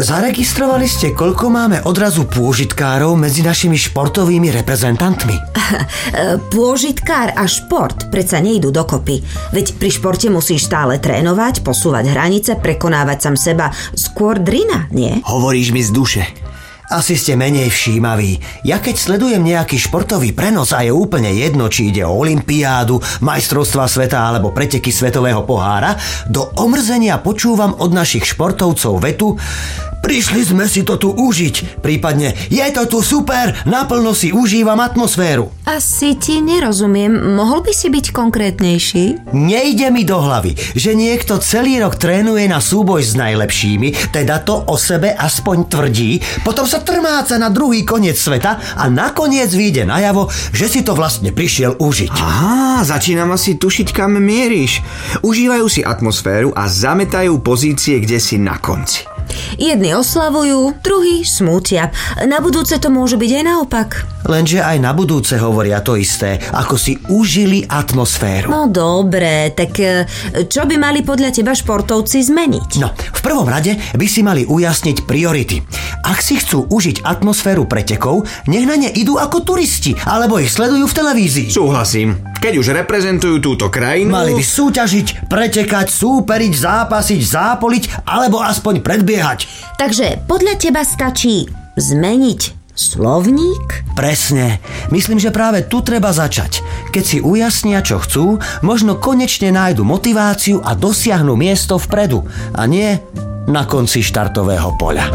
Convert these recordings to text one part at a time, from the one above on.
Zaregistrovali ste, koľko máme odrazu pôžitkárov medzi našimi športovými reprezentantmi? Pôžitkár a šport predsa nejdú dokopy. Veď pri športe musíš stále trénovať, posúvať hranice, prekonávať sám seba. Skôr drina, nie? Hovoríš mi z duše. Asi ste menej všímaví. Ja keď sledujem nejaký športový prenos a je úplne jedno, či ide o olympiádu, majstrovstva sveta alebo preteky svetového pohára, do omrzenia počúvam od našich športovcov vetu: prišli sme si to tu užiť, prípadne je to tu super, naplno si užívam atmosféru. Asi ti nerozumiem, mohol by si byť konkrétnejší? Nejde mi do hlavy, že niekto celý rok trénuje na súboj s najlepšími, teda to o sebe aspoň tvrdí, potom sa trmáca na druhý koniec sveta a nakoniec vyjde najavo, že si to vlastne prišiel užiť. Aha, začínam asi tušiť, kam mieríš. Užívajú si atmosféru a zametajú pozície, kde si na konci. Jedni oslavujú, druhí smútia. Na budúce to môže byť aj naopak. Lenže aj na budúce hovoria to isté, ako si užili atmosféru. No dobre, tak čo by mali podľa teba športovci zmeniť? No, v prvom rade by si mali ujasniť priority. Ak si chcú užiť atmosféru pretekov, nech na ne idú ako turisti, alebo ich sledujú v televízii. Súhlasím. Keď už reprezentujú túto krajinu... Mali by súťažiť, pretekať, súperiť, zápasiť, zápoliť, alebo aspoň predbiehať. Takže podľa teba stačí zmeniť slovník? Presne. Myslím, že práve tu treba začať. Keď si ujasnia, čo chcú, možno konečne nájdu motiváciu a dosiahnu miesto vpredu, a nie na konci štartového poľa.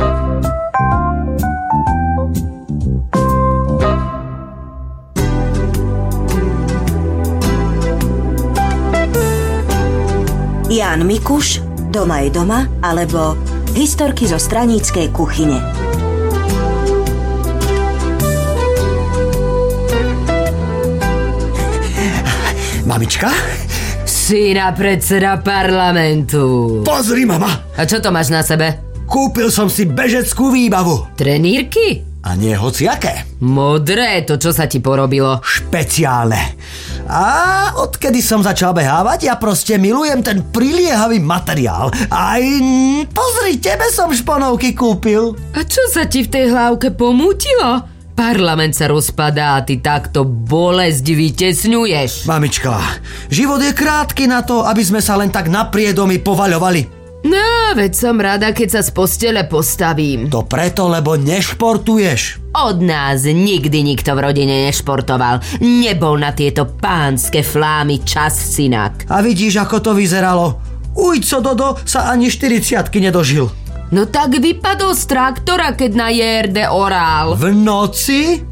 Ján Mikuš, Doma je doma, alebo Historky zo straníckej kuchyne. Mamička? Syna predseda parlamentu. Pozri, mama! A čo to máš na sebe? Kúpil som si bežeckú výbavu. Trenírky? A nie hociaké. Modré, to čo sa ti porobilo? Špeciálne. A odkedy som začal behávať, ja proste milujem ten priliehavý materiál. Aj pozri, tebe som šponovky kúpil. A čo sa ti v tej hlavke pomútilo? Parlament sa rozpadá a ty takto bolesť vytesňuješ. Mamička, život je krátky na to, aby sme sa len tak na priedomy povaľovali. No, veď som rada, keď sa z postele postavím. To preto, lebo nešportuješ. Od nás nikdy nikto v rodine nešportoval. Nebol na tieto pánske flámy čas, synak. A vidíš, ako to vyzeralo. Ujco Dodo sa ani 40-ky nedožil. No tak vypadol z traktora, keď na JRD orál. V noci?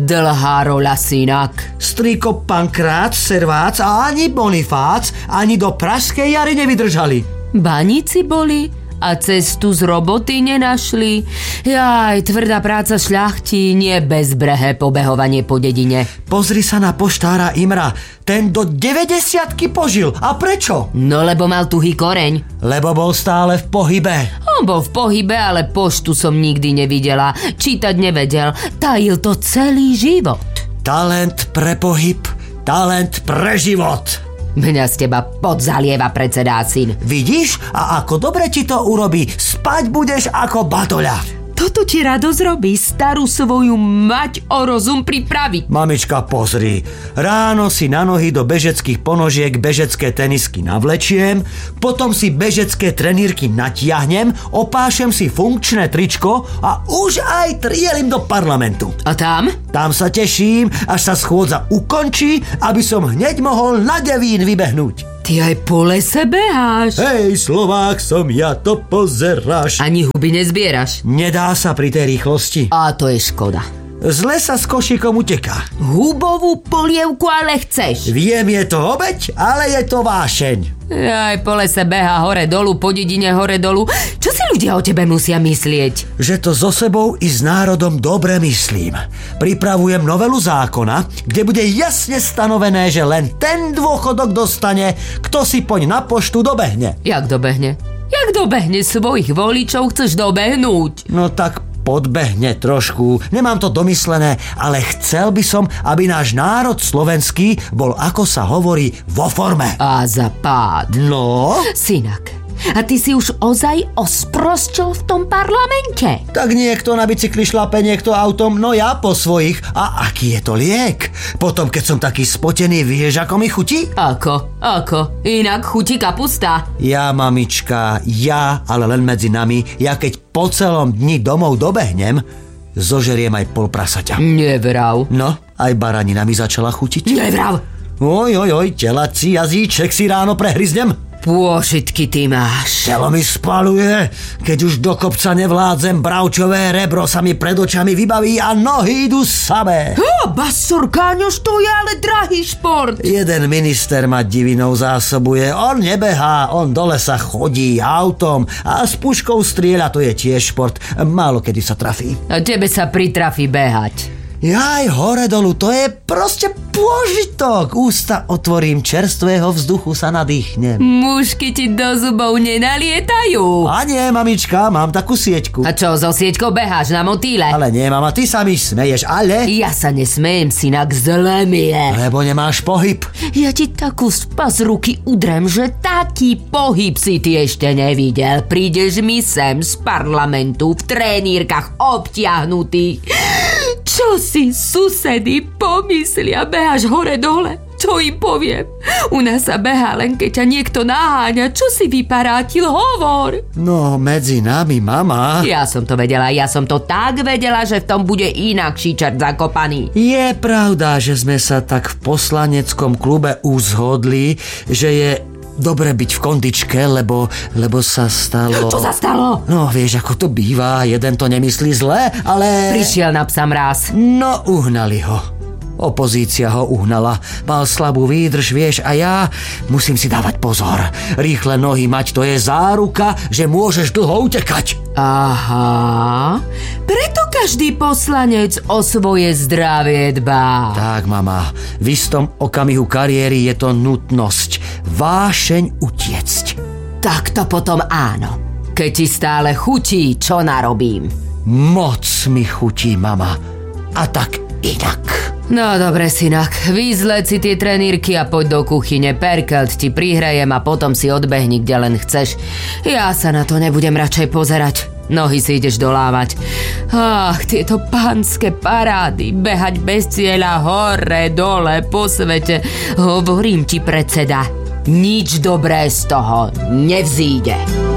Dlhá rola, synak. Strýko Pankrác, Servác a ani Bonifác ani do Pražskej jary nevydržali. Baníci boli a cestu z roboty nenašli. Jaj, tvrdá práca šľachtí, nie bezbrehé pobehovanie po dedine. Pozri sa na poštára Imra. Ten do 90-ky požil. A prečo? No lebo mal tuhý koreň. Lebo bol stále v pohybe. On bol v pohybe, ale poštu som nikdy nevidela. Čítať nevedel. Tajil to celý život. Talent pre pohyb, talent pre život. Mňa z teba podzalieva, predsedá syn. Vidíš? A ako dobre ti to urobí. Spať budeš ako batoľa. Toto ti radosť robí, starú svoju mať o rozum pripraviť. Mamička, pozri. Ráno si na nohy do bežeckých ponožiek bežecké tenisky navlečiem, potom si bežecké trenírky natiahnem, opášem si funkčné tričko a už aj trielim do parlamentu. A tam? Tam sa teším, až sa schôdza ukončí, aby som hneď mohol na Devín vybehnúť. Ty aj po lese beháš. Hej, Slovák som ja, to pozeráš. Ani huby nezbieraš. Nedá sa pri tej rýchlosti. A to je škoda. Z lesa s košíkom uteká. Hubovú polievku ale chceš. Viem, je to obeť, ale je to vášeň. Aj po lese beha hore dolu, po dedine hore dolu. Čo si ľudia o tebe musia myslieť? Že to so sebou i s národom dobre myslím. Pripravujem novelu zákona, kde bude jasne stanovené, že len ten dôchodok dostane, kto si poň na poštu dobehne. Jak dobehne? Jak dobehne svojich voličov chceš dobehnúť? No tak podbehne trošku, nemám to domyslené, ale chcel by som, aby náš národ slovenský bol, ako sa hovorí, vo forme. A za pád. No? Synak, A ty si už ozaj osprostil v tom parlamente? Tak niekto na bicykli šlape, niekto autom, no ja po svojich. A aký je to liek? Potom, keď som taký spotený, vieš, ako mi chutí? Ako? Inak chutí kapusta. Ja, mamička, ale len medzi nami, ja keď po celom dni domov dobehnem, zožeriem aj pol prasaťa. Nevrav. No, aj baranina mi začala chutiť. Nevrav. Oj, telací jazyček si ráno prehryznem. Pôžitky ty máš. Telo mi spaluje, keď už do kopca nevládzem, bravčové rebro sa mi pred očami vybaví a nohy idú samé. Basurkáňoš, to je ale drahý šport. Jeden minister ma divinou zásobuje, on nebehá, on do lesa chodí autom a s puškou strieľa, to je tiež šport, málo kedy sa trafí. A tebe sa pritrafí behať. Jaj, hore dolu, to je proste pôžitok. Ústa otvorím, čerstvého vzduchu sa nadýchnem. Mušky ti do zubov nenalietajú. A nie, mamička, mám takú sieťku. A čo, so sieťkou beháš na motýle? Ale nie, mama, ty sa mi smeješ, ale... Ja sa nesmejem, synak, zle mi je. Lebo nemáš pohyb. Ja ti takú spas ruky udrem, že taký pohyb si ty ešte nevidel. Prídeš mi sem z parlamentu v trénírkach obtiahnutý. Čo si susedy pomyslia? Beháš hore-dole? Čo im poviem? U nás sa behá len keď ťa niekto naháňa. Čo si vyparátil? Hovor! No, medzi nami, mama. Ja som to vedela, že v tom bude inakší čert zakopaný. Je pravda, že sme sa tak v poslaneckom klube uzhodli, že je dobre byť v kondičke, lebo sa stalo... Čo sa stalo? No, vieš, ako to býva, jeden to nemyslí zle, ale... Prišiel na psa mráz. No, uhnali ho. Opozícia ho uhnala. Mal slabú výdrž, vieš, a ja musím si dávať pozor. Rýchle nohy mať, to je záruka, že môžeš dlho utekať. Aha, preto každý poslanec o svoje zdravie dbá. Tak, mama, v istom okamihu kariéry je to nutnosť, vášeň utiecť. Tak to potom áno. Keď ti stále chutí, čo narobím? Moc mi chutí, mama. A tak inak. No dobre, synak, vyzleď si tie trenírky a poď do kuchyne, perkelt ti prihrejem a potom si odbehni, kde len chceš. Ja sa na to nebudem radšej pozerať. Nohy si ideš dolávať. Ach, tieto pánske parády, behať bez cieľa hore, dole, po svete. Hovorím ti, predseda, nič dobré z toho nevzíde.